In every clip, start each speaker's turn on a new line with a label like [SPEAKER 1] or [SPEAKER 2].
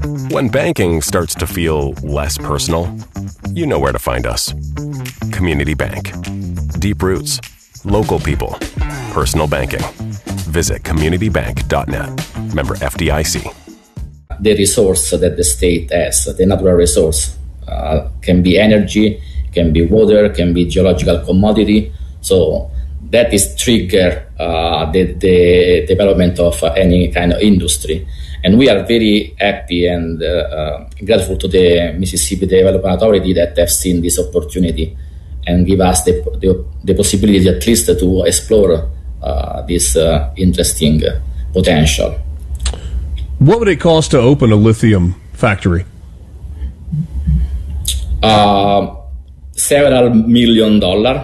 [SPEAKER 1] When banking starts to feel less personal, you know where to find us. Community Bank. Deep roots, local people, personal banking. Visit communitybank.net. Member FDIC.
[SPEAKER 2] The resource that the state has, the natural resource, can be energy, can be water, can be geological commodity. So that is trigger the development of any kind of industry. And we are very happy and grateful to the Mississippi Development Authority that have seen this opportunity and give us the possibility at least to explore this interesting potential.
[SPEAKER 3] What would it cost to open a lithium factory?
[SPEAKER 2] Several $1 million.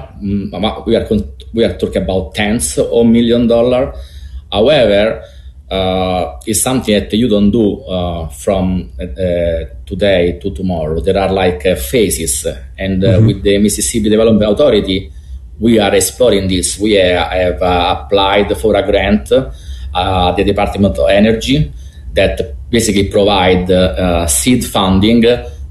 [SPEAKER 2] We are talking about tens of $1 million. However, it's something that you don't do from today to tomorrow. There are like phases, and with the Mississippi Development Authority, we are exploring this. We have applied for a grant, the Department of Energy, that basically provide seed funding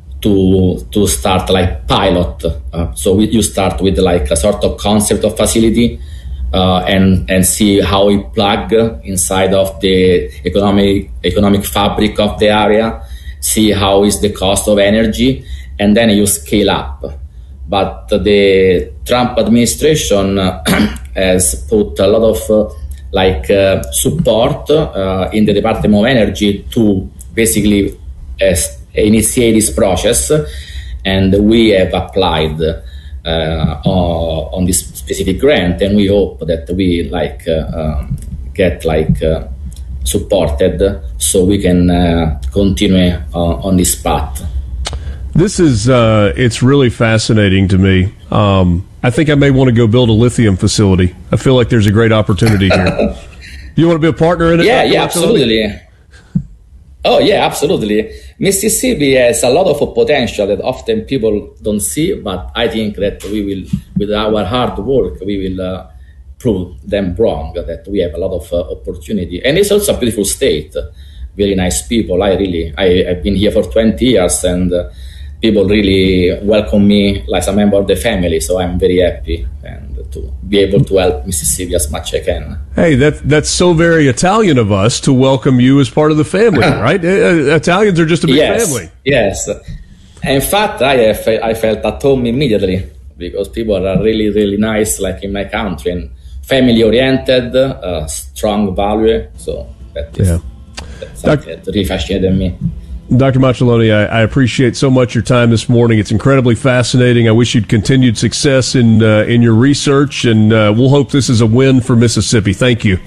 [SPEAKER 2] to start like pilot. So you start with like a sort of concept of facility and see how it plug inside of the economic fabric of the area, see how is the cost of energy, and then you scale up. But the Trump administration has put a lot of support in the Department of Energy to basically initiate this process, and we have applied on this specific grant, and we hope that we get supported so we can continue on this path.
[SPEAKER 3] This is it's really fascinating to me. I think I may want to go build a lithium facility. I feel like there's a great opportunity here. You want to be a partner in it?
[SPEAKER 2] Yeah, absolutely. Oh, yeah, absolutely. Mississippi has a lot of potential that often people don't see, but I think that we will, with our hard work, we will prove them wrong, that we have a lot of opportunity. And it's also a beautiful state, very nice people. I've been here for 20 years, and people really welcome me like a member of the family, so I'm very happy and to be able to help Mississippi as much as I can.
[SPEAKER 3] Hey, that's so very Italian of us to welcome you as part of the family, right? Italians are just a big family.
[SPEAKER 2] Yes. In fact, I felt at home immediately because people are really, really nice, like in my country, and family-oriented, strong value. So that is something that really fascinated me.
[SPEAKER 3] Dr. Macelloni, I appreciate so much your time this morning. It's incredibly fascinating. I wish you'd continued success in your research, and we'll hope this is a win for Mississippi. Thank you.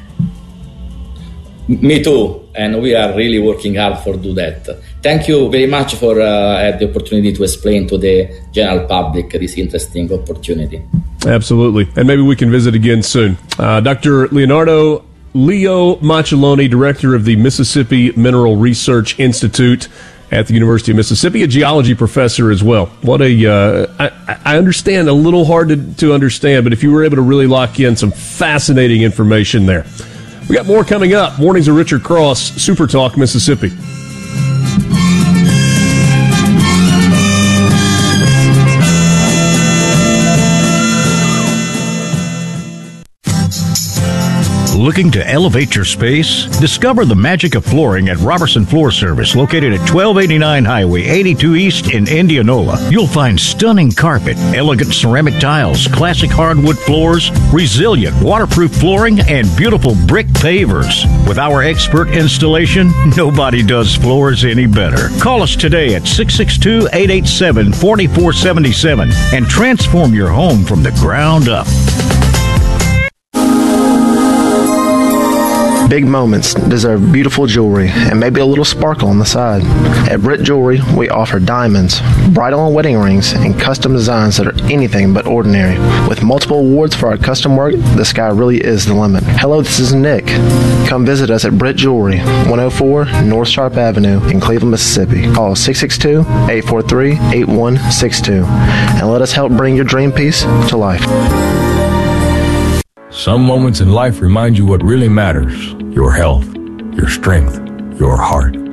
[SPEAKER 2] Me too, and we are really working hard for do that. Thank you very much for the opportunity to explain to the general public this interesting opportunity. Absolutely,
[SPEAKER 3] and maybe we can visit again soon. Dr. Leo Macelloni, director of the Mississippi Mineral Research Institute at the University of Mississippi, a geology professor as well. What I understand, a little hard to understand, but if you were able to really lock in some fascinating information there. We got more coming up. Mornings of Richard Cross, Super Talk Mississippi.
[SPEAKER 4] Looking to elevate your space? Discover the magic of flooring at Robertson Floor Service, located at 1289 Highway 82 East in Indianola. You'll find stunning carpet, elegant ceramic tiles, classic hardwood floors, resilient waterproof flooring, and beautiful brick pavers. With our expert installation, nobody does floors any better. Call us today at 662-887-4477 and transform your home from the ground up.
[SPEAKER 5] Big moments deserve beautiful jewelry and maybe a little sparkle on the side. At Britt Jewelry, we offer diamonds, bridal and wedding rings, and custom designs that are anything but ordinary. With multiple awards for our custom work, the sky really is the limit. Hello, this is Nick. Come visit us at Britt Jewelry, 104 North Sharp Avenue in Cleveland, Mississippi. Call 662-843-8162 and let us help bring your dream piece to life.
[SPEAKER 6] Some moments in life remind you what really matters: your health, your strength, your heart.